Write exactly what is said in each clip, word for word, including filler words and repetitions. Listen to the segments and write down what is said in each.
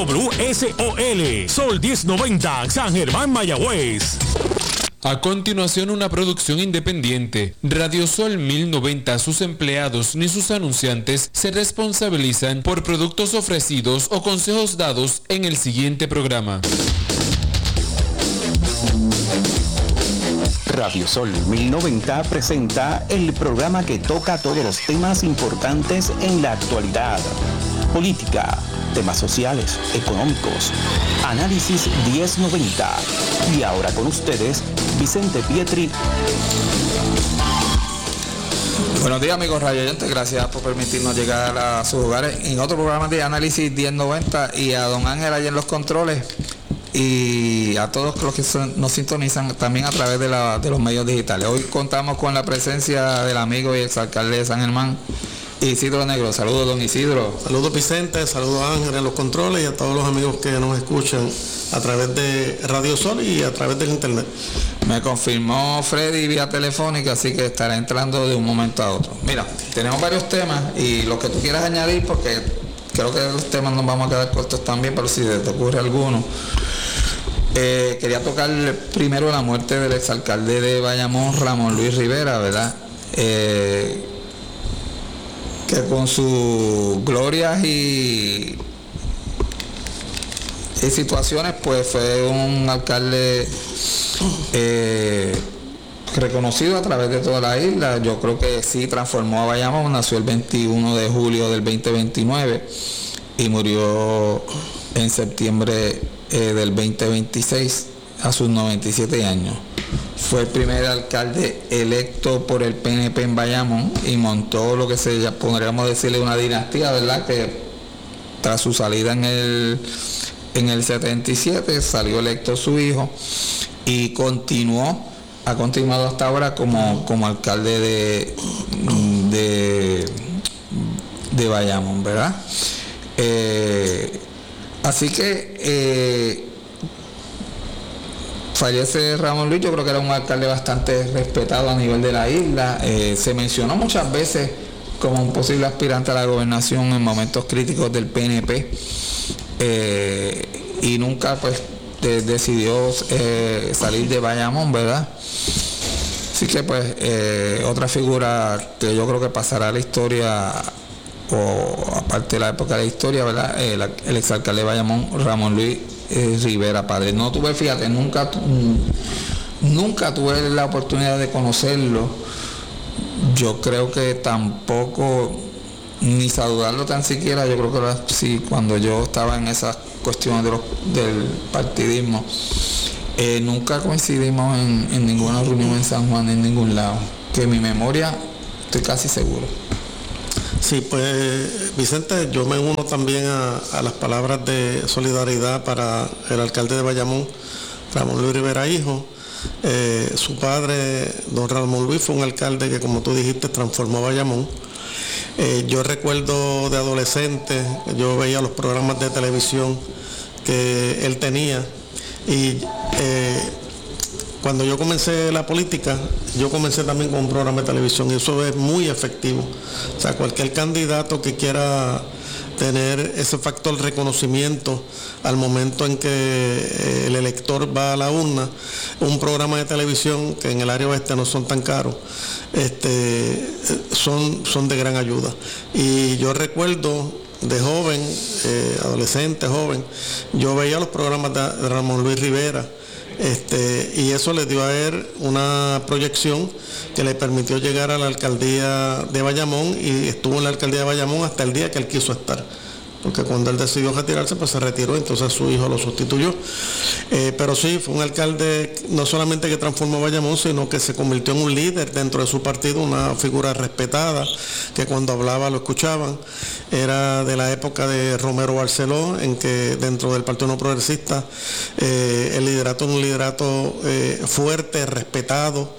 W S O L, Sol diez noventa, San Germán, Mayagüez. A continuación, una producción independiente. Radio Sol mil noventa, sus empleados ni sus anunciantes se responsabilizan por productos ofrecidos o consejos dados en el siguiente programa. Radio Sol mil noventa presenta el programa que toca todos los temas importantes en la actualidad. Política, temas sociales, económicos. Análisis diez noventa. Y ahora con ustedes, Vicente Pietri. Buenos días, amigos radioyentes. Gracias por permitirnos llegar a sus hogares en otro programa de Análisis diez noventa, y a don Ángel allá en los controles, y a todos los que son, nos sintonizan también a través de, la, de los medios digitales. Hoy contamos con la presencia del amigo y exalcalde de San Germán, Isidro Negro. Saludos, don Isidro. Saludos, Vicente. Saludos a Ángel en los controles y a todos los amigos que nos escuchan a través de Radio Sol y a través del internet. Me confirmó Freddy vía telefónica, así que estará entrando de un momento a otro. Mira, tenemos varios temas y los que tú quieras añadir, porque creo que los temas nos vamos a quedar cortos también, pero si te ocurre alguno. Eh, quería tocar primero la muerte del exalcalde de Bayamón, Ramón Luis Rivera, ¿verdad? Eh, que con sus glorias y, y situaciones, pues fue un alcalde eh, reconocido a través de toda la isla. Yo creo que sí transformó a Bayamón. Nació el veintiuno de julio del veinte veintinueve y murió en septiembre eh, del veinte veintiséis a sus noventa y siete años. Fue el primer alcalde electo por el P N P en Bayamón y montó lo que se ya podríamos decirle una dinastía, ¿verdad? Que tras su salida en el en el setenta y siete salió electo su hijo y continuó, ha continuado hasta ahora como, como alcalde de, de, de Bayamón, ¿verdad? Eh, así que eh, fallece Ramón Luis. Yo creo que era un alcalde bastante respetado a nivel de la isla. Eh, se mencionó muchas veces como un posible aspirante a la gobernación en momentos críticos del P N P, eh, y nunca pues de, decidió eh, salir de Bayamón, ¿verdad? Así que pues eh, otra figura que yo creo que pasará a la historia, o aparte de la época de la historia, ¿verdad? El, el exalcalde de Bayamón, Ramón Luis Eh, Rivera padre. No tuve, fíjate, nunca nunca tuve la oportunidad de conocerlo. Yo creo que tampoco ni saludarlo tan siquiera. Yo creo que era, sí, cuando yo estaba en esas cuestiones de los, del partidismo, eh, nunca coincidimos en, en ninguna reunión en San Juan, en ningún lado, que mi memoria, estoy casi seguro. Sí, pues Vicente, yo me uno también a, a las palabras de solidaridad para el alcalde de Bayamón, Ramón Luis Rivera hijo. Eh, su padre, don Ramón Luis, fue un alcalde que, como tú dijiste, transformó Bayamón. Eh, yo recuerdo de adolescente, yo veía los programas de televisión que él tenía y eh, cuando yo comencé la política, yo comencé también con un programa de televisión y eso es muy efectivo. O sea, cualquier candidato que quiera tener ese factor reconocimiento al momento en que el elector va a la urna, un programa de televisión que en el área oeste no son tan caros, este, son, son de gran ayuda. Y yo recuerdo de joven, eh, adolescente, joven, yo veía los programas de, de Ramón Luis Rivera. Este, y eso le dio a él una proyección que le permitió llegar a la alcaldía de Bayamón y estuvo en la alcaldía de Bayamón hasta el día que él quiso estar. Porque cuando él decidió retirarse, pues se retiró, entonces su hijo lo sustituyó. Eh, pero sí, fue un alcalde no solamente que transformó Bayamón, sino que se convirtió en un líder dentro de su partido, una figura respetada, que cuando hablaba lo escuchaban. Era de la época de Romero Barceló, en que dentro del Partido No Progresista eh, el liderato es un liderato eh, fuerte, respetado.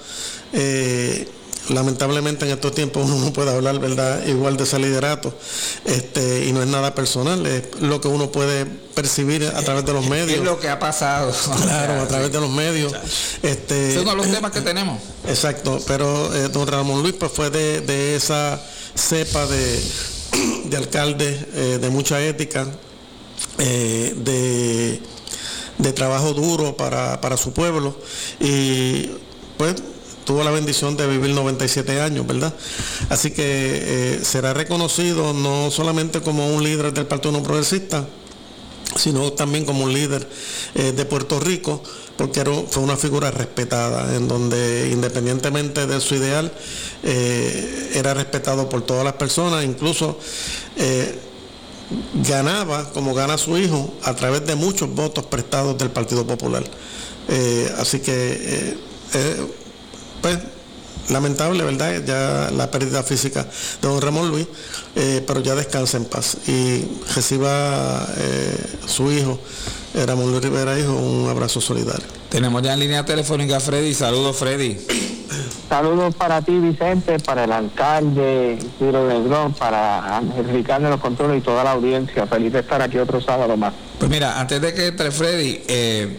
Eh, Lamentablemente en estos tiempos uno no puede hablar, ¿verdad?, igual de ese liderato, este, y no es nada personal, es lo que uno puede percibir a través de los medios. Es lo que ha pasado. Claro, a través de los medios. Este, es uno de los temas que tenemos. Exacto, pero eh, don Ramón Luis pues fue de, de esa cepa de, de alcalde eh, de mucha ética, eh, de, de trabajo duro para, para su pueblo, y pues tuvo la bendición de vivir noventa y siete años, ¿verdad? Así que eh, será reconocido no solamente como un líder del Partido No Progresista, sino también como un líder eh, de Puerto Rico, porque era, fue una figura respetada, en donde independientemente de su ideal, eh, era respetado por todas las personas, incluso eh, ganaba, como gana su hijo, a través de muchos votos prestados del Partido Popular. Eh, así que, eh, eh, pues, lamentable, ¿verdad? Ya la pérdida física de don Ramón Luis, eh, pero ya descansa en paz y reciba eh, su hijo, eh, Ramón Luis Rivera Hijo, un abrazo solidario. Tenemos ya en línea telefónica a Freddy. Saludos, Freddy. Saludos para ti, Vicente, para el alcalde Ciro Negrón, para Ángel Ricardo de los controles y toda la audiencia. Feliz de estar aquí otro sábado más. Pues mira, antes de que entre Freddy, eh,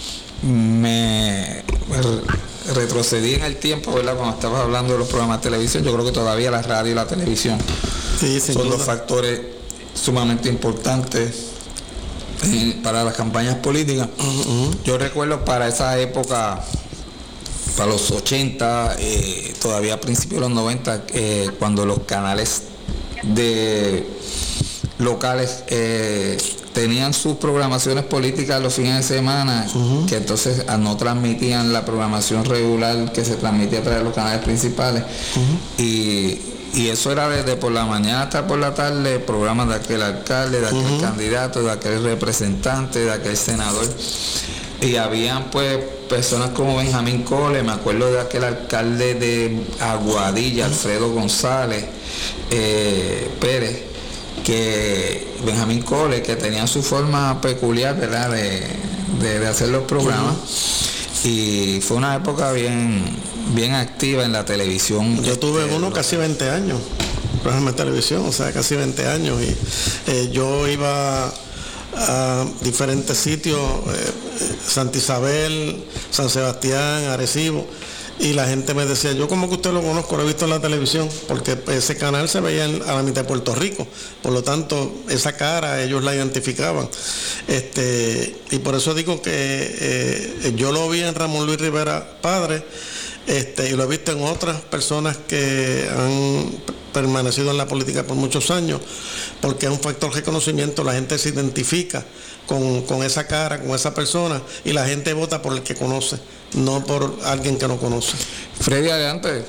me retrocedí en el tiempo, ¿verdad? Cuando estabas hablando de los programas de televisión. Yo creo que todavía la radio y la televisión sí, son dos factores sumamente importantes eh, para las campañas políticas. Uh-huh. Yo recuerdo para esa época, para los ochenta, eh, todavía a principios de los noventa, eh, cuando los canales de locales eh, tenían sus programaciones políticas los fines de semana, uh-huh. que entonces no transmitían la programación regular que se transmitía a través de los canales principales, uh-huh. y, y eso era desde por la mañana hasta por la tarde, programas de aquel alcalde, de aquel uh-huh. candidato, de aquel representante, de aquel senador, y habían pues personas como Benjamín Cole, me acuerdo de aquel alcalde de Aguadilla, uh-huh. Alfredo González eh, Pérez, que Benjamín Cole, que tenía su forma peculiar, ¿verdad?, de, de, de hacer los programas, uh-huh. y fue una época bien bien activa en la televisión. Yo tuve este, uno casi veinte años, programa de televisión, o sea, casi veinte años, y eh, yo iba a diferentes sitios, eh, Santa Isabel, San Sebastián, Arecibo, y la gente me decía, yo como que usted lo conozco, lo he visto en la televisión, porque ese canal se veía en, a la mitad de Puerto Rico, por lo tanto esa cara ellos la identificaban, este y por eso digo que eh, yo lo vi en Ramón Luis Rivera padre, este y lo he visto en otras personas que han permanecido en la política por muchos años, porque es un factor de reconocimiento, la gente se identifica con, con esa cara, con esa persona, y la gente vota por el que conoce, no por alguien que no conoce. Freddy, adelante.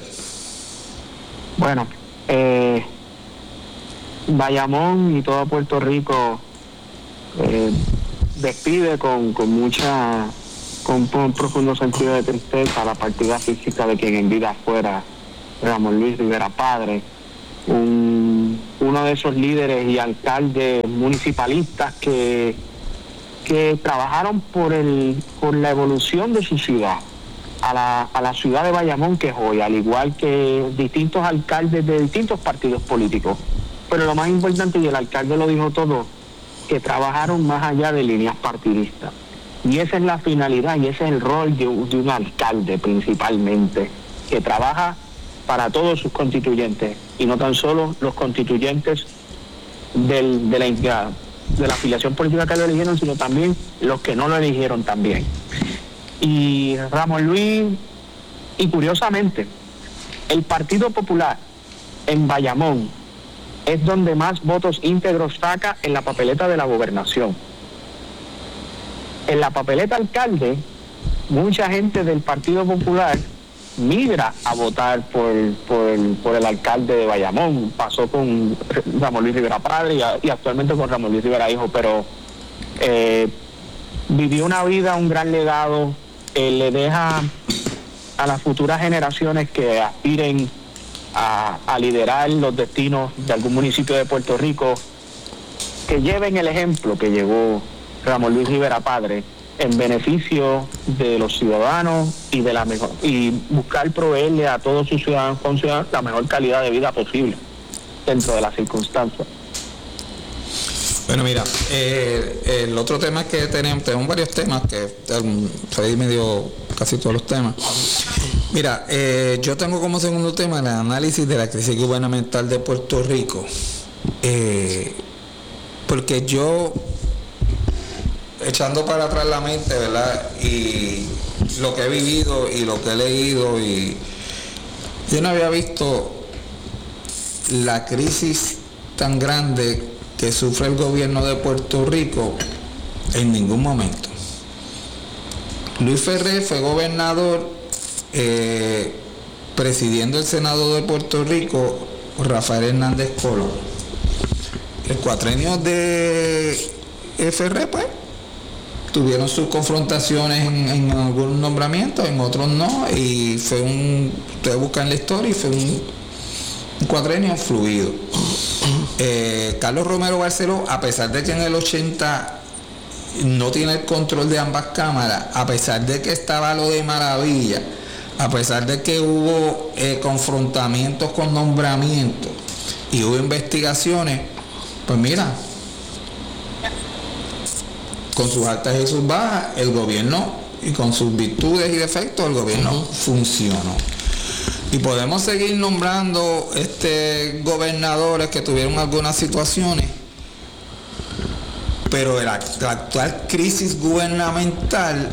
Bueno, eh, Bayamón y todo Puerto Rico eh, despide con, con mucha, con un profundo sentido de tristeza la partida física de quien en vida fuera Ramón Luis Rivera padre, un, uno de esos líderes y alcaldes municipalistas que que trabajaron por el por la evolución de su ciudad, a la, a la ciudad de Bayamón que es hoy, al igual que distintos alcaldes de distintos partidos políticos. Pero lo más importante, y el alcalde lo dijo todo, que trabajaron más allá de líneas partidistas. Y esa es la finalidad y ese es el rol de un, de un alcalde principalmente, que trabaja para todos sus constituyentes, y no tan solo los constituyentes del, de la entidad, de la afiliación política que lo eligieron, sino también los que no lo eligieron también. Y Ramón Luis, y curiosamente, el Partido Popular en Bayamón es donde más votos íntegros saca en la papeleta de la gobernación. En la papeleta alcalde, mucha gente del Partido Popular migra a votar por, por, el, por el alcalde de Bayamón. Pasó con Ramón Luis Rivera padre y, y actualmente con Ramón Luis Rivera hijo, pero eh, vivió una vida, un gran legado, eh, le deja a las futuras generaciones que aspiren a, a liderar los destinos de algún municipio de Puerto Rico, que lleven el ejemplo que llevó Ramón Luis Rivera padre, en beneficio de los ciudadanos y de la mejor y buscar proveerle a todos sus ciudadanos con ciudadanos la mejor calidad de vida posible dentro de las circunstancias. Bueno, mira, eh, el otro tema que tenemos, tenemos varios temas que um, Freddy me dio casi todos los temas. Mira, eh, yo tengo como segundo tema el análisis de la crisis gubernamental de Puerto Rico, eh, porque yo echando para atrás la mente, ¿verdad? Y lo que he vivido y lo que he leído, y yo no había visto la crisis tan grande que sufre el gobierno de Puerto Rico en ningún momento. Luis Ferré fue gobernador eh, presidiendo el Senado de Puerto Rico Rafael Hernández Colón. El cuatrenio de Ferré, pues, tuvieron sus confrontaciones en, en algunos nombramientos, en otros no, y fue un, ustedes buscan la historia, y fue un, un cuatrenio fluido. Eh, Carlos Romero Barceló, a pesar de que en el ochenta no tiene el control de ambas cámaras, a pesar de que estaba lo de Maravilla, a pesar de que hubo eh, confrontamientos con nombramientos y hubo investigaciones, pues mira, con sus altas y sus bajas, el gobierno, y con sus virtudes y defectos, el gobierno uh-huh. funcionó. Y podemos seguir nombrando este gobernadores que tuvieron algunas situaciones, pero la, la actual crisis gubernamental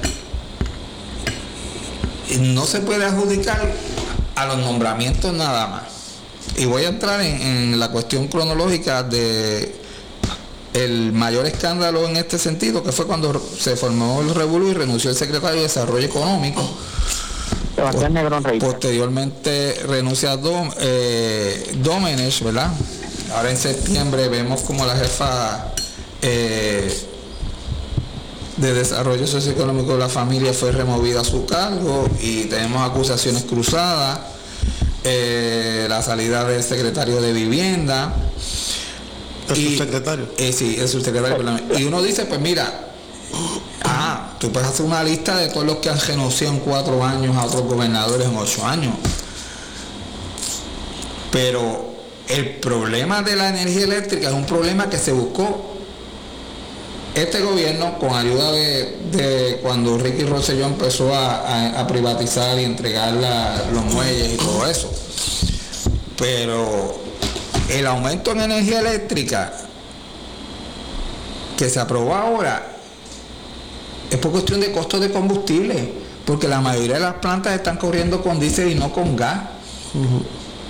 no se puede adjudicar a los nombramientos nada más. Y voy a entrar en, en la cuestión cronológica de el mayor escándalo en este sentido, que fue cuando se formó el revolú y renunció el secretario de Desarrollo Económico. Sebastián Negrón Reyes. Posteriormente renuncia Dom, eh, Domenech, ¿verdad? Ahora en septiembre vemos como la jefa eh, de Desarrollo Socioeconómico de la Familia fue removida a su cargo, y tenemos acusaciones cruzadas, eh, la salida del secretario de Vivienda. ¿El subsecretario? Eh, sí, el subsecretario. Perdón. Y uno dice, pues mira, ah, tú puedes hacer una lista de todos los que han renunciado en cuatro años a otros gobernadores en ocho años. Pero el problema de la energía eléctrica es un problema que se buscó este gobierno con ayuda de, de cuando Ricky Rosselló empezó a, a, a privatizar y entregar la, los muelles y todo eso. Pero el aumento en energía eléctrica que se aprobó ahora es por cuestión de costos de combustible, porque la mayoría de las plantas están corriendo con diésel y no con gas. Uh-huh.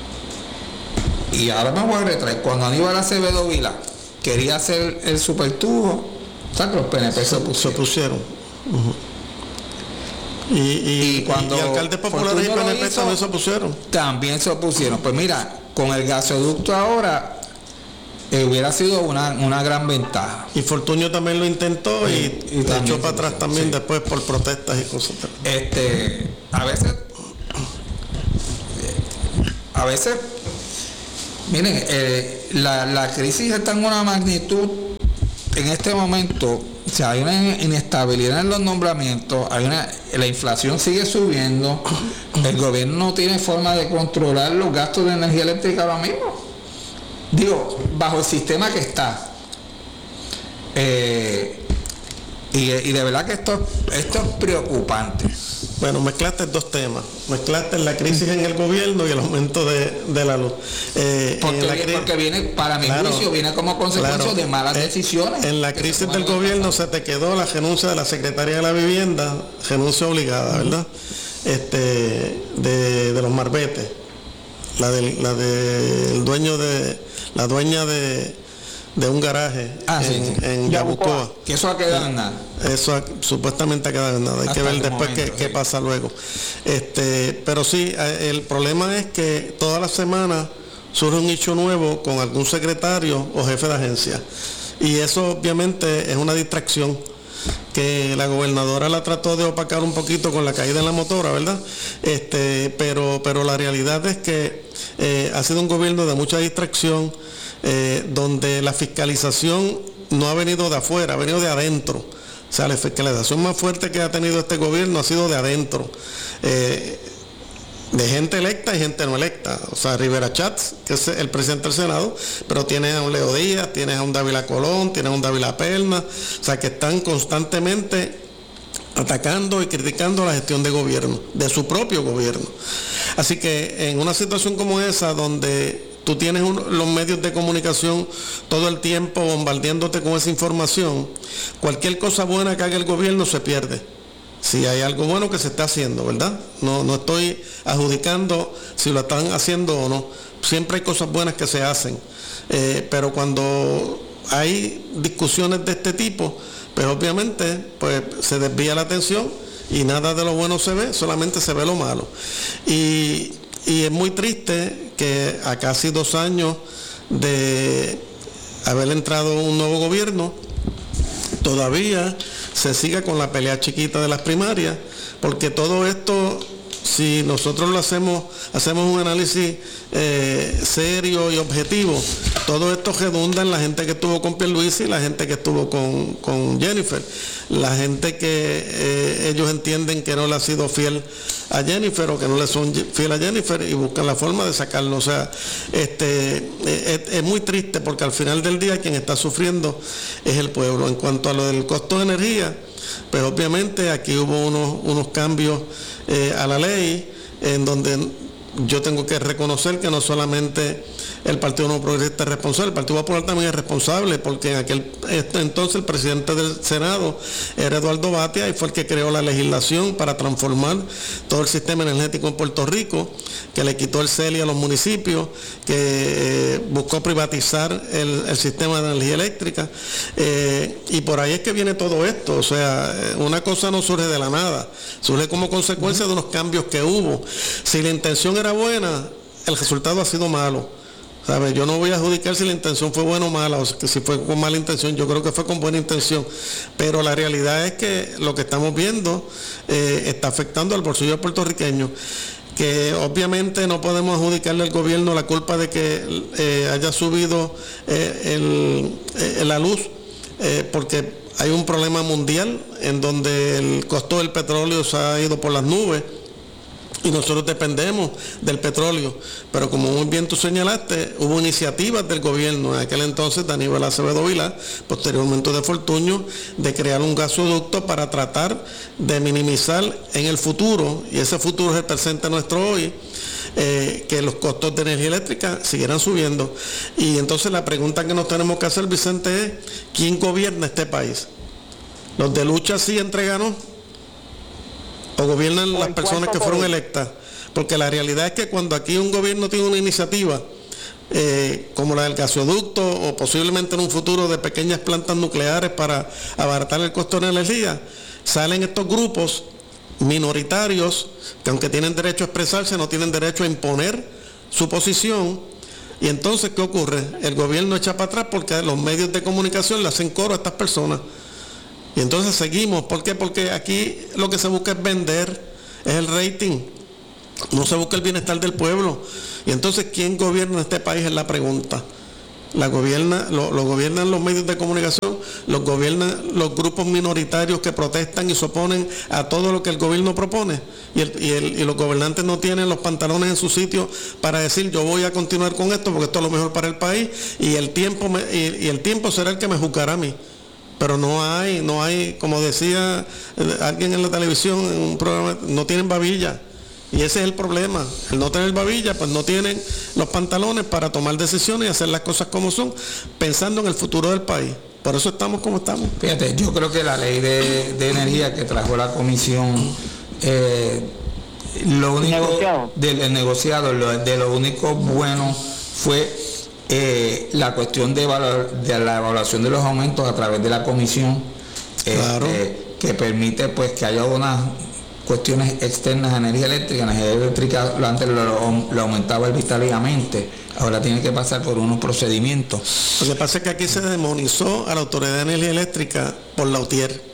Y ahora me voy a retraer. Cuando Aníbal Acevedo Vila quería hacer el supertubo, o sea que los P N P se, se pusieron. Se pusieron. Uh-huh. Y, y, y cuando y alcaldes populares y P N P hizo, también se opusieron. También se opusieron. Pues mira, con el gasoducto ahora eh, hubiera sido una, una gran ventaja. Y Fortunio también lo intentó, y, y, y echó para atrás también, sí, después por protestas y cosas. Este, a veces, a veces, miren, eh, la, la crisis está en una magnitud en este momento. O sea, hay una inestabilidad en los nombramientos, hay una, la inflación sigue subiendo, el gobierno no tiene forma de controlar los gastos de energía eléctrica ahora mismo. Digo, bajo el sistema que está. Eh, y, y de verdad que esto, esto es preocupante. Bueno, mezclaste dos temas. Mezclaste la crisis en el gobierno y el aumento de, de la luz. Eh, porque, en la viene, porque viene, para mi claro, juicio, viene como consecuencia claro, de malas eh, decisiones. En la crisis del gobierno se te quedó la renuncia de la Secretaría de la Vivienda, renuncia obligada, ¿verdad? Este, de, de los marbetes. La del la de, el dueño de, la dueña de, de un garaje ah, en, sí, sí. en Yabucoa. Que eso ha quedado en nada. Eso ha, supuestamente ha quedado en nada. Hay Hasta que ver después momento, qué, sí. qué pasa luego. Este, pero sí, el problema es que todas las semanas surge un hecho nuevo con algún secretario o jefe de agencia. Y eso obviamente es una distracción que la gobernadora la trató de opacar un poquito con la caída en la motora, ¿verdad? Este, pero, pero la realidad es que eh, ha sido un gobierno de mucha distracción, eh, donde la fiscalización no ha venido de afuera, ha venido de adentro. O sea, la fiscalización más fuerte que ha tenido este gobierno ha sido de adentro. Eh, de gente electa y gente no electa. O sea, Rivera Chats, que es el presidente del Senado, pero tienes a un Leo Díaz, tienes a un Dávila Colón, tienes a un Dávila Perna, o sea, que están constantemente atacando y criticando la gestión de gobierno, de su propio gobierno. Así que en una situación como esa, donde tú tienes un, los medios de comunicación todo el tiempo bombardeándote con esa información, cualquier cosa buena que haga el gobierno se pierde. Si hay algo bueno que se está haciendo, ¿verdad? No, no estoy adjudicando si lo están haciendo o no. Siempre hay cosas buenas que se hacen. Eh, pero cuando hay discusiones de este tipo, pues obviamente pues, se desvía la atención y nada de lo bueno se ve, solamente se ve lo malo. Y, y es muy triste que a casi dos años de haber entrado un nuevo gobierno, todavía se siga con la pelea chiquita de las primarias, porque todo esto, si nosotros lo hacemos, hacemos un análisis eh, serio y objetivo, todo esto redunda en la gente que estuvo con Pierluisi y la gente que estuvo con, con Jennifer, la gente que eh, ellos entienden que no le ha sido fiel a Jennifer o que no le son fiel a Jennifer y buscan la forma de sacarlo. O sea, este es, es muy triste porque al final del día quien está sufriendo es el pueblo. En cuanto a lo del costo de energía, pues obviamente aquí hubo unos, unos cambios eh, a la ley en donde yo tengo que reconocer que no solamente el Partido Nuevo Progresista es responsable, el Partido Popular también es responsable, porque en aquel entonces el presidente del Senado era Eduardo Batia y fue el que creó la legislación para transformar todo el sistema energético en Puerto Rico, que le quitó el C E L I a los municipios, que eh, buscó privatizar el, el sistema de energía eléctrica, eh, y por ahí es que viene todo esto. O sea, una cosa no surge de la nada, surge como consecuencia de unos cambios que hubo. Si la intención era buena, el resultado ha sido malo. ¿Sabe? Yo no voy a adjudicar si la intención fue buena o mala, o si fue con mala intención, yo creo que fue con buena intención, pero la realidad es que lo que estamos viendo eh, está afectando al bolsillo puertorriqueño, que obviamente no podemos adjudicarle al gobierno la culpa de que eh, haya subido eh, el, eh, la luz, eh, porque hay un problema mundial en donde el costo del petróleo se ha ido por las nubes, y nosotros dependemos del petróleo, pero como muy bien tú señalaste, hubo iniciativas del gobierno en aquel entonces de Aníbal Acevedo Vilá, posteriormente de Fortuño, de crear un gasoducto para tratar de minimizar en el futuro, y ese futuro es el presente nuestro hoy, eh, que los costos de energía eléctrica siguieran subiendo. Y entonces la pregunta que nos tenemos que hacer, Vicente, es ¿quién gobierna este país? ¿Los de lucha sí entregaron? ¿O gobiernan las personas que fueron electas? Porque la realidad es que cuando aquí un gobierno tiene una iniciativa eh, como la del gasoducto o posiblemente en un futuro de pequeñas plantas nucleares para abaratar el costo de la energía, salen estos grupos minoritarios que aunque tienen derecho a expresarse no tienen derecho a imponer su posición. Y entonces ¿qué ocurre? El gobierno echa para atrás porque los medios de comunicación le hacen coro a estas personas. Y entonces seguimos. ¿Por qué? Porque aquí lo que se busca es vender, es el rating. No se busca el bienestar del pueblo. Y entonces, ¿quién gobierna este país? Es la pregunta. La gobierna, lo, lo gobiernan los medios de comunicación, los gobiernan los grupos minoritarios que protestan y se oponen a todo lo que el gobierno propone. Y, el, y, el, y los gobernantes no tienen los pantalones en su sitio para decir yo voy a continuar con esto porque esto es lo mejor para el país y el tiempo, me, y, y el tiempo será el que me juzgará a mí. Pero no hay, no hay, como decía alguien en la televisión, en un programa, no tienen babilla. Y ese es el problema. El no tener babilla, pues no tienen los pantalones para tomar decisiones y hacer las cosas como son, pensando en el futuro del país. Por eso estamos como estamos. Fíjate, yo creo que la ley de, de energía que trajo la comisión, eh, lo único negociado. del el negociado, lo, de lo único bueno fue Eh, la cuestión de, valor, de la evaluación de los aumentos a través de la comisión, claro. eh, que permite pues que haya unas cuestiones externas a energía eléctrica. Energía eléctrica lo antes lo, lo aumentaba arbitrariamente, ahora tiene que pasar por unos procedimientos. Lo que pasa es que aquí se demonizó a la Autoridad de Energía Eléctrica por la U T I E R,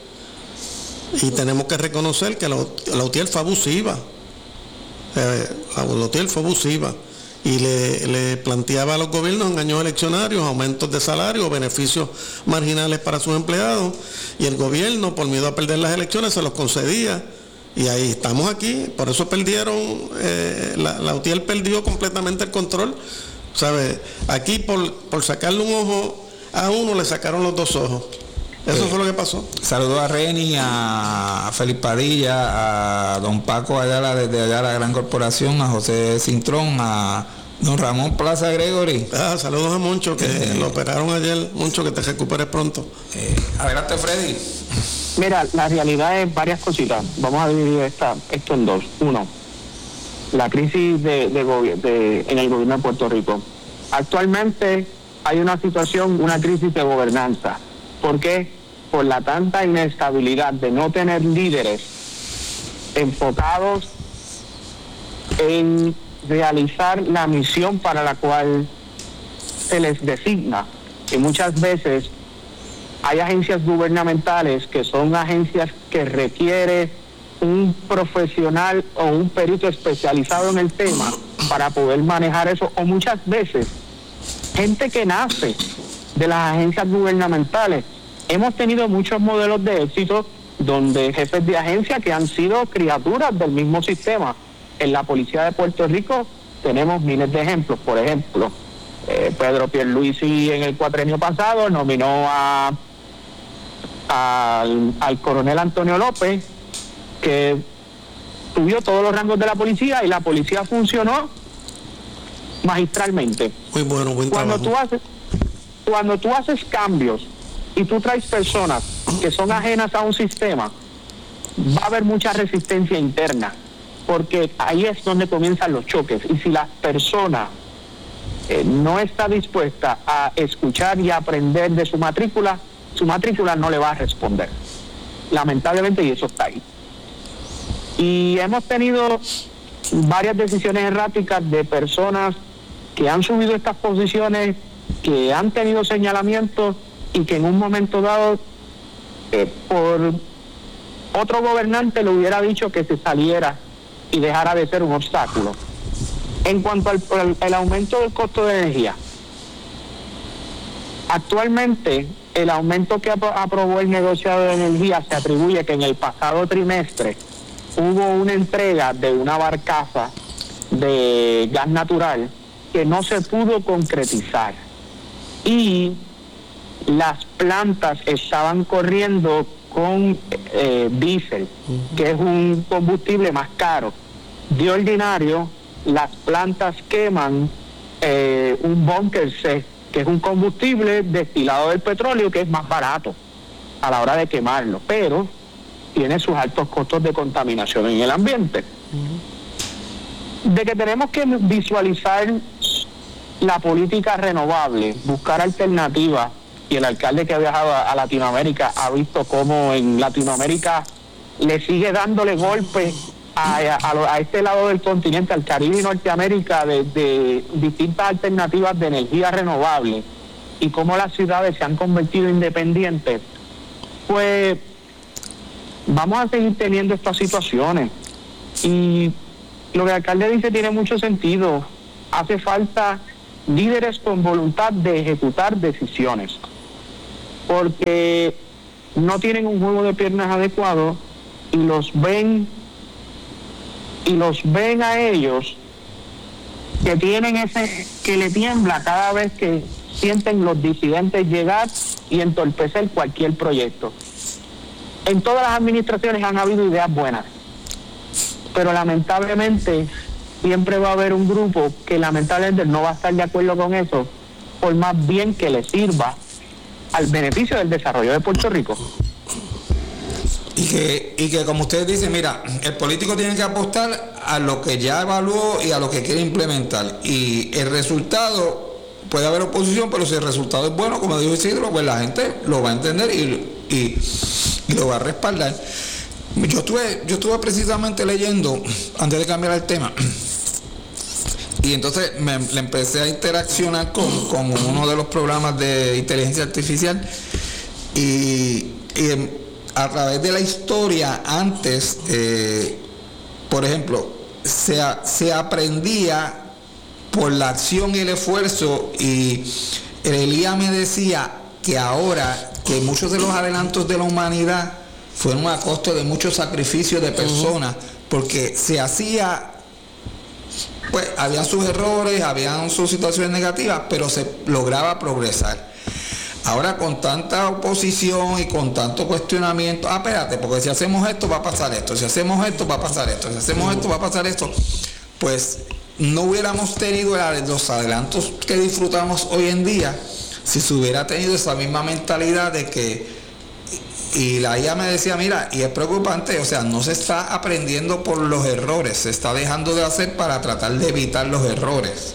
y tenemos que reconocer que la, la U T I E R fue abusiva, eh, la U T I E R fue abusiva y le, le planteaba a los gobiernos en años eleccionarios aumentos de salario o beneficios marginales para sus empleados, y el gobierno, por miedo a perder las elecciones, se los concedía, y ahí estamos aquí. Por eso perdieron, eh, la, la U T I E R perdió completamente el control, ¿sabe? Aquí por, por sacarle un ojo a uno le sacaron los dos ojos. Eso eh, fue lo que pasó. Saludos a Reni, a Felipe Padilla, a don Paco Ayala desde allá la Gran Corporación, a José Cintrón, a Don Ramón Plaza Gregory. Ah, saludos a Moncho, que eh, lo operaron ayer. Moncho, que te recuperes pronto. Eh, adelante, Freddy. Mira, la realidad es varias cositas. Vamos a dividir esta, esto en dos. Uno, la crisis de, de, gobi- de en el gobierno de Puerto Rico. Actualmente hay una situación, una crisis de gobernanza. ¿Por qué? Por la tanta inestabilidad de no tener líderes enfocados en realizar la misión para la cual se les designa. Y muchas veces hay agencias gubernamentales que son agencias que requiere un profesional o un perito especializado en el tema para poder manejar eso, o muchas veces gente que nace de las agencias gubernamentales. Hemos tenido muchos modelos de éxito donde jefes de agencia que han sido criaturas del mismo sistema. En la Policía de Puerto Rico tenemos miles de ejemplos. Por ejemplo, eh, Pedro Pierluisi en el cuatrenio pasado nominó a, a al, al coronel Antonio López, que subió todos los rangos de la policía y la policía funcionó magistralmente. Muy bueno, buen cuando trabajo. tú haces cuando tú haces cambios y tú traes personas que son ajenas a un sistema, va a haber mucha resistencia interna, porque ahí es donde comienzan los choques. Y si la persona eh, no está dispuesta a escuchar y aprender de su matrícula, su matrícula no le va a responder, lamentablemente, y eso está ahí. Y hemos tenido varias decisiones erráticas de personas que han subido estas posiciones, que han tenido señalamientos y que en un momento dado eh, por otro gobernante le hubiera dicho que se saliera y dejara de ser un obstáculo. En cuanto al, al, al aumento del costo de energía, actualmente el aumento que ap- aprobó el negociado de energía se atribuye que en el pasado trimestre hubo una entrega de una barcaza de gas natural que no se pudo concretizar y las plantas estaban corriendo con eh, diésel, que es un combustible más caro. De ordinario, las plantas queman eh, un bunker C, que es un combustible destilado del petróleo que es más barato a la hora de quemarlo, pero tiene sus altos costos de contaminación en el ambiente. Uh-huh. De que tenemos que visualizar la política renovable, buscar alternativas, y el alcalde que ha viajado a, a Latinoamérica ha visto cómo en Latinoamérica le sigue dándole golpes a, a, a este lado del continente, al Caribe y Norteamérica, de, de distintas alternativas de energía renovable, y cómo las ciudades se han convertido independientes. Pues vamos a seguir teniendo estas situaciones, y lo que el alcalde dice tiene mucho sentido. Hace falta líderes con voluntad de ejecutar decisiones, porque no tienen un juego de piernas adecuado y los ven y los ven a ellos que tienen ese, que le tiembla cada vez que sienten los disidentes llegar y entorpecer cualquier proyecto. En todas las administraciones han habido ideas buenas, pero lamentablemente siempre va a haber un grupo que lamentablemente no va a estar de acuerdo con eso, por más bien que le sirva al beneficio del desarrollo de Puerto Rico. Y que, y que como ustedes dicen, mira, el político tiene que apostar a lo que ya evaluó y a lo que quiere implementar. Y el resultado, puede haber oposición, pero si el resultado es bueno, como dijo Isidro, pues la gente lo va a entender y, y, y lo va a respaldar. Yo estuve, yo estuve precisamente leyendo, antes de cambiar el tema, y entonces me, le empecé a interaccionar con, con uno de los programas de inteligencia artificial, y, y a través de la historia antes, eh, por ejemplo, se, se aprendía por la acción y el esfuerzo, y el I A me decía que ahora que muchos de los adelantos de la humanidad fueron a costo de muchos sacrificios de personas, uh-huh. porque se hacía, pues habían sus errores, habían sus situaciones negativas, pero se lograba progresar. Ahora con tanta oposición y con tanto cuestionamiento, ah, espérate, porque si hacemos esto va a pasar esto, si hacemos esto va a pasar esto, si hacemos uh-huh. esto va a pasar esto, pues no hubiéramos tenido los adelantos que disfrutamos hoy en día si se hubiera tenido esa misma mentalidad de que, y la I A me decía, mira, y es preocupante, o sea, no se está aprendiendo por los errores, se está dejando de hacer para tratar de evitar los errores.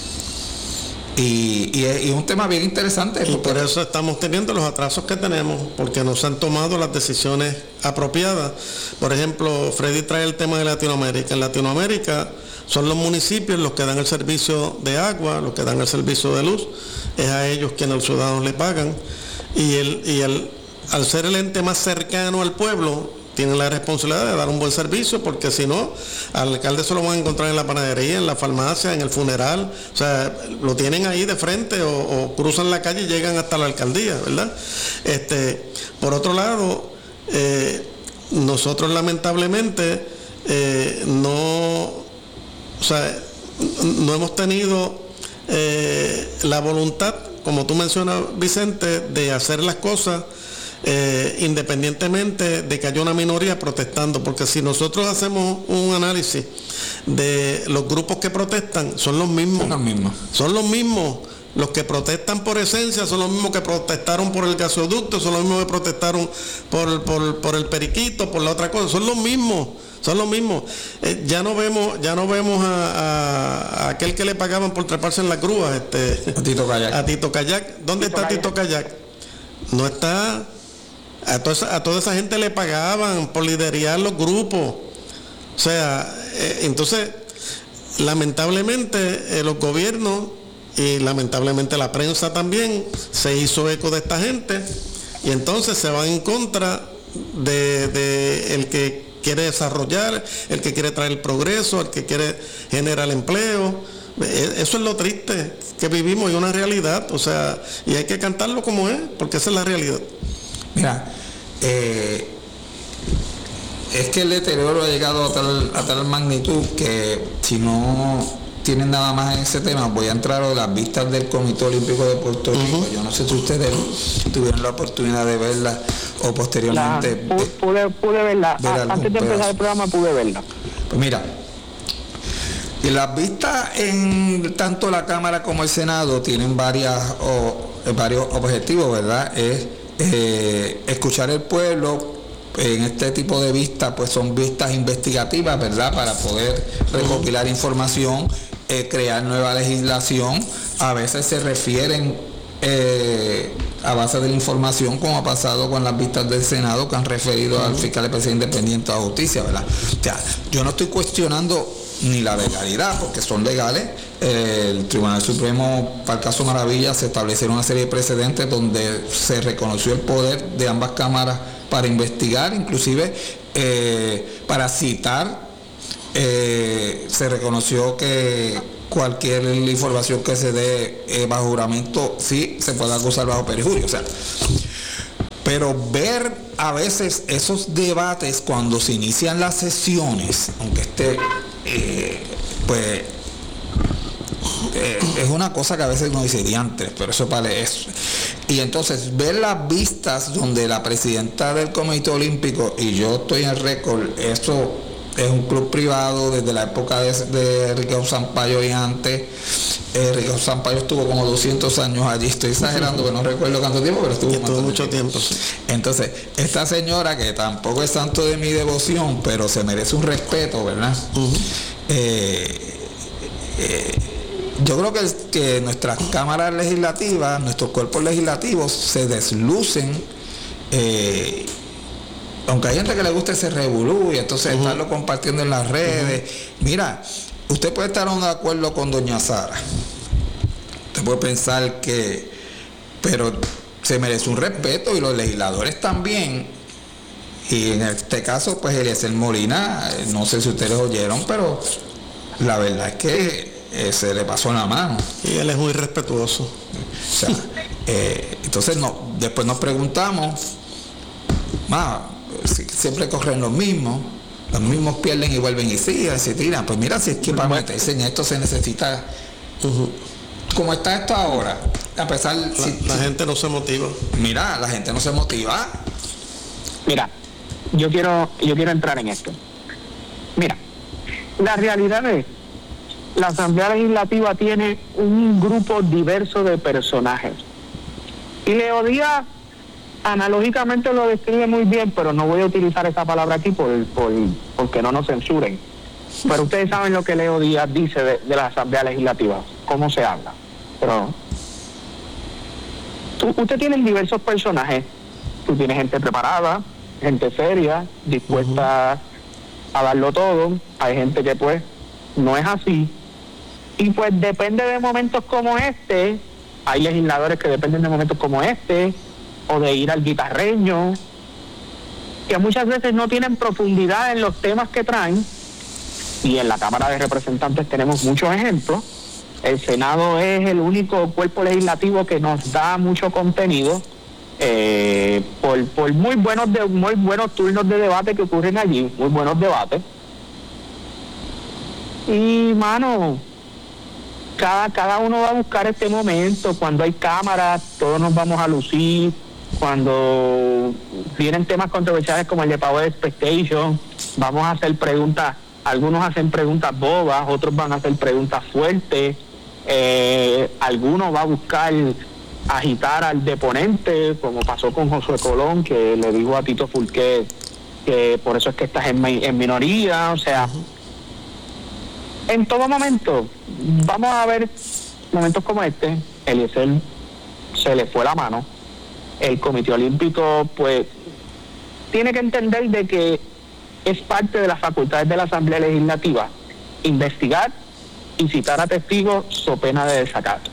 Y, y, es, y es un tema bien interesante. Y por eso estamos teniendo los atrasos que tenemos, porque no se han tomado las decisiones apropiadas. Por ejemplo, Freddy trae el tema de Latinoamérica. En Latinoamérica son los municipios los que dan el servicio de agua, los que dan el servicio de luz. Es a ellos quienes los ciudadanos le pagan. Y, el, y el, al ser el ente más cercano al pueblo, tienen la responsabilidad de dar un buen servicio, porque si no, al alcalde se lo van a encontrar en la panadería, en la farmacia, en el funeral, o sea, lo tienen ahí de frente o, o cruzan la calle y llegan hasta la alcaldía, ¿verdad? Este, por otro lado, eh, nosotros lamentablemente eh, no, o sea, no hemos tenido eh, la voluntad, como tú mencionas, Vicente, de hacer las cosas Eh, independientemente de que haya una minoría protestando, porque si nosotros hacemos un análisis de los grupos que protestan, son los mismos, son los mismos, son los mismos. Los que protestan por esencia son los mismos que protestaron por el gasoducto, son los mismos que protestaron por, por, por el periquito, por la otra cosa, son los mismos, son los mismos. Eh, ya no vemos, ya no vemos a, a, a aquel que le pagaban por treparse en la grúa, este, a Tito Kayak. A Tito Kayak. ¿Dónde Tito está Kayak? Tito Kayak? No está. A toda, esa, a toda esa gente le pagaban por liderar los grupos. O sea, eh, entonces, lamentablemente eh, los gobiernos y lamentablemente la prensa también se hizo eco de esta gente y entonces se van en contra de, de el que quiere desarrollar, el que quiere traer progreso, el que quiere generar empleo. Eso es lo triste que vivimos y una realidad, o sea, y hay que cantarlo como es, porque esa es la realidad. Mira, eh, es que el deterioro ha llegado a tal, a tal magnitud que si no tienen nada más en ese tema, voy a entrar a las vistas del Comité Olímpico de Puerto Rico. Uh-huh. Yo no sé si ustedes tuvieron la oportunidad de verla o posteriormente. La, pude, pude verla, ver antes de empezar el programa pude verla. Pues mira, y las vistas en tanto la Cámara como el Senado tienen varias o, varios objetivos, ¿verdad? Es eh, escuchar el pueblo. En este tipo de vistas, pues son vistas investigativas, ¿verdad? Para poder recopilar información, eh, crear nueva legislación. A veces se refieren eh, a base de la información, como ha pasado con las vistas del Senado, que han referido al fiscal especial independiente de la justicia, ¿verdad? O sea, yo no estoy cuestionando ni la legalidad, porque son legales. El Tribunal Supremo, para el caso Maravilla, se establecieron una serie de precedentes donde se reconoció el poder de ambas cámaras para investigar, inclusive eh, para citar, eh, se reconoció que cualquier información que se dé eh, bajo juramento sí se puede acusar bajo perjurio. O sea, pero ver a veces esos debates cuando se inician las sesiones, aunque esté, eh, pues eh, es una cosa que a veces uno dice diantres, pero eso vale eso. Y entonces ver las vistas donde la presidenta del Comité Olímpico, y yo estoy en récord, eso es un club privado desde la época de, de Ricardo Sampaio y antes. eh, Ricardo Sampaio estuvo como doscientos años allí, estoy exagerando, pero no recuerdo cuánto tiempo, pero estuvo, estuvo mucho tiempo. Sí. Entonces, esta señora, que tampoco es santo de mi devoción, pero se merece un respeto, ¿verdad? Uh-huh. eh, eh, Yo creo que, que nuestras cámaras legislativas, nuestros cuerpos legislativos se deslucen, eh, aunque hay gente que le gusta ese revolú y entonces uh-huh. estarlo compartiendo en las redes. Uh-huh. Mira, usted puede estar de acuerdo con doña Sara, usted puede pensar que, pero se merece un respeto, y los legisladores también. Y en este caso, pues Eliezer Molina, no sé si ustedes oyeron, pero la verdad es que Eh, se le pasó en la mano. Y él es muy respetuoso. O sea, eh, entonces no, después nos preguntamos, ah, si, siempre corren los mismos, los mismos pierden y vuelven y siguen, se tiran. Pues mira, si es que para meterse en esto se necesita, uh-huh. como está esto ahora, a pesar la, si, la si, gente no se motiva. Mira, la gente no se motiva. Mira, yo quiero, yo quiero entrar en esto. Mira, la realidad es la Asamblea Legislativa tiene un grupo diverso de personajes. Y Leo Díaz analógicamente lo describe muy bien, pero no voy a utilizar esa palabra aquí por, por porque no nos censuren. Pero ustedes saben lo que Leo Díaz dice de, de la Asamblea Legislativa, cómo se habla. Pero tú, usted tiene diversos personajes. Tú tienes gente preparada, gente seria, dispuesta uh-huh. a darlo todo. Hay gente que pues no es así. Y pues depende de momentos como este. Hay legisladores que dependen de momentos como este, o de ir al guitarreño, que muchas veces no tienen profundidad en los temas que traen. Y en la Cámara de Representantes tenemos muchos ejemplos. El Senado es el único cuerpo legislativo que nos da mucho contenido eh, por, por muy buenos de, muy buenos turnos de debate que ocurren allí, muy buenos debates. Y mano, cada, cada uno va a buscar este momento. Cuando hay cámaras, todos nos vamos a lucir. Cuando vienen temas controversiales como el de Power Expectation, vamos a hacer preguntas. Algunos hacen preguntas bobas, otros van a hacer preguntas fuertes. Eh, algunos va a buscar agitar al deponente, como pasó con Josué Colón, que le dijo a Tito Fulqué que por eso es que estás en, en minoría. O sea, en todo momento vamos a ver momentos como este. Eliezer se le fue la mano. El Comité Olímpico pues tiene que entender de que es parte de las facultades de la Asamblea Legislativa investigar y citar a testigos so pena de desacato.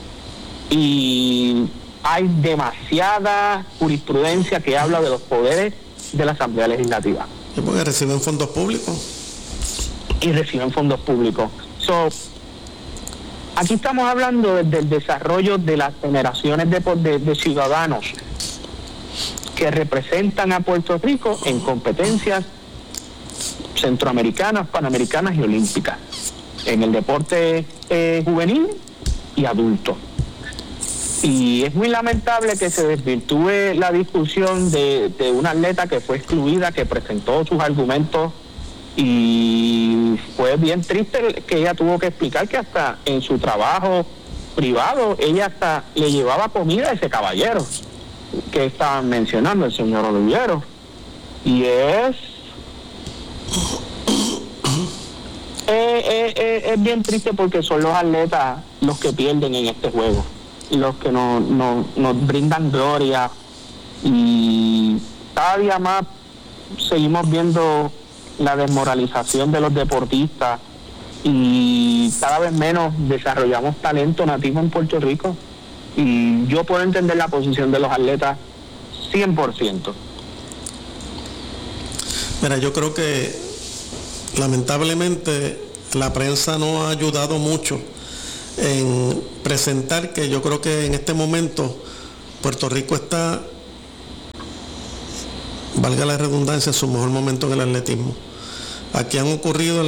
Y hay demasiada jurisprudencia que habla de los poderes de la Asamblea Legislativa. ¿Y porque reciben fondos públicos? Y reciben fondos públicos. So, aquí estamos hablando de, del desarrollo de las generaciones de, de, de ciudadanos que representan a Puerto Rico en competencias centroamericanas, panamericanas y olímpicas, en el deporte eh, juvenil y adulto. Y es muy lamentable que se desvirtúe la discusión de, de una atleta que fue excluida, que presentó sus argumentos, y fue bien triste que ella tuvo que explicar que hasta en su trabajo privado ella hasta le llevaba comida a ese caballero que estaban mencionando, el señor Oliviero. Y es Eh, eh, eh, es bien triste porque son los atletas los que pierden en este juego, los que no, no, nos brindan gloria, y cada día más seguimos viendo la desmoralización de los deportistas y cada vez menos desarrollamos talento nativo en Puerto Rico. Y yo puedo entender la posición de los atletas cien por ciento. Mira, yo creo que lamentablemente la prensa no ha ayudado mucho en presentar que yo creo que en este momento Puerto Rico está, valga la redundancia, en su mejor momento en el atletismo. Aquí han ocurrido